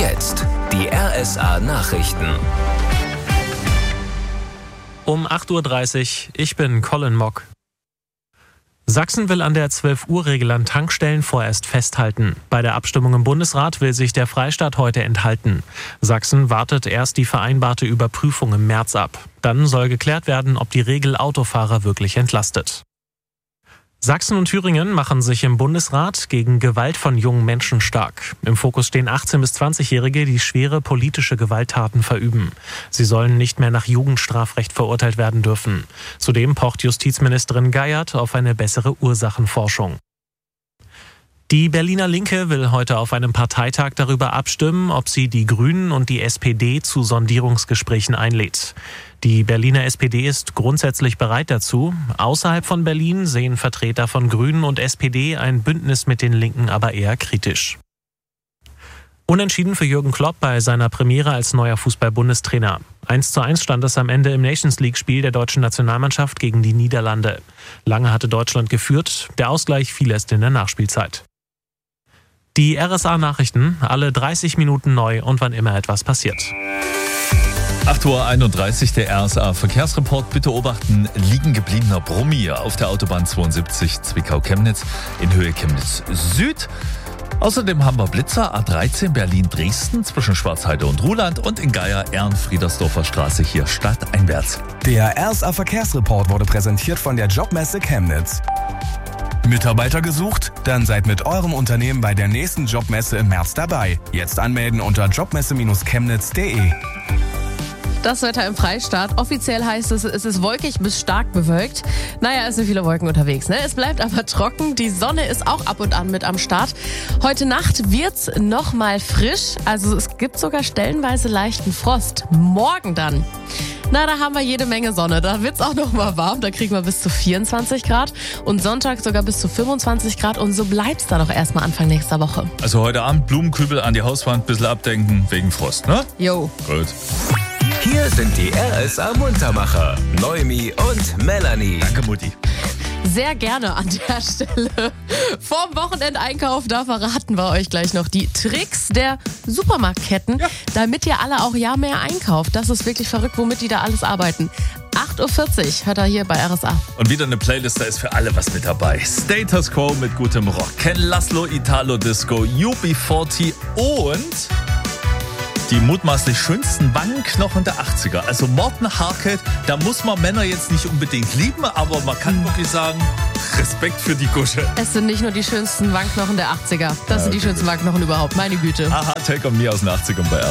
jetzt die RSA Nachrichten. Um 8.30 Uhr, ich bin Colin Mock. Sachsen will an der 12-Uhr-Regel an Tankstellen vorerst festhalten. Bei der Abstimmung im Bundesrat will sich der Freistaat heute enthalten. Sachsen wartet erst die vereinbarte Überprüfung im März ab. Dann soll geklärt werden, ob die Regel Autofahrer wirklich entlastet. Sachsen und Thüringen machen sich im Bundesrat gegen Gewalt von jungen Menschen stark. Im Fokus stehen 18- bis 20-Jährige, die schwere politische Gewalttaten verüben. Sie sollen nicht mehr nach Jugendstrafrecht verurteilt werden dürfen. Zudem pocht Justizministerin Geiert auf eine bessere Ursachenforschung. Die Berliner Linke will heute auf einem Parteitag darüber abstimmen, ob sie die Grünen und die SPD zu Sondierungsgesprächen einlädt. Die Berliner SPD ist grundsätzlich bereit dazu. Außerhalb von Berlin sehen Vertreter von Grünen und SPD ein Bündnis mit den Linken aber eher kritisch. Unentschieden für Jürgen Klopp bei seiner Premiere als neuer Fußball-Bundestrainer. 1:1 stand es am Ende im Nations-League-Spiel der deutschen Nationalmannschaft gegen die Niederlande. Lange hatte Deutschland geführt, der Ausgleich fiel erst in der Nachspielzeit. Die RSA-Nachrichten, alle 30 Minuten neu und wann immer etwas passiert. 8.31 Uhr, der RSA-Verkehrsreport. Bitte beobachten, liegen gebliebener Brummi auf der Autobahn 72 Zwickau-Chemnitz in Höhe Chemnitz Süd. Außerdem haben wir Blitzer A13 Berlin-Dresden zwischen Schwarzheide und Ruhland und in Geier Ehrenfriedersdorfer Straße hier stadteinwärts. Der RSA-Verkehrsreport wurde präsentiert von der Jobmesse Chemnitz. Mitarbeiter gesucht? Dann seid mit eurem Unternehmen bei der nächsten Jobmesse im März dabei. Jetzt anmelden unter jobmesse-chemnitz.de. Das Wetter im Freistaat. Offiziell heißt es ist wolkig bis stark bewölkt. Naja, es sind viele Wolken unterwegs, ne? Es bleibt aber trocken. Die Sonne ist auch ab und an mit am Start. Heute Nacht wird's nochmal frisch. Also es gibt sogar stellenweise leichten Frost. Morgen dann. Na, da haben wir jede Menge Sonne. Da wird's auch noch mal warm. Da kriegen wir bis zu 24 Grad. Und Sonntag sogar bis zu 25 Grad. Und so bleibt's dann auch erstmal Anfang nächster Woche. Also heute Abend Blumenkübel an die Hauswand, bisschen abdenken wegen Frost, ne? Jo. Gut. Hier sind die RSA Muntermacher, Noemi und Melanie. Danke, Mutti. Sehr gerne an der Stelle. Vorm Wochenendeinkauf, da verraten wir euch gleich noch die Tricks der Supermarktketten, damit ihr alle auch mehr einkauft. Das ist wirklich verrückt, womit die da alles arbeiten. 8.40 Uhr hört er hier bei RSA. Und wieder eine Playlist, da ist für alle was mit dabei. Status Quo mit gutem Rock, Ken Laszlo, Italo Disco, UB40 und die mutmaßlich schönsten Wangenknochen der 80er. Also Morten Harket, da muss man Männer jetzt nicht unbedingt lieben, aber man kann wirklich sagen, Respekt für die Gusche. Es sind nicht nur die schönsten Wangenknochen der 80er. Das sind die schönsten Wangenknochen überhaupt. Meine Güte. Aha, Take on Me aus den 80ern bei RSA.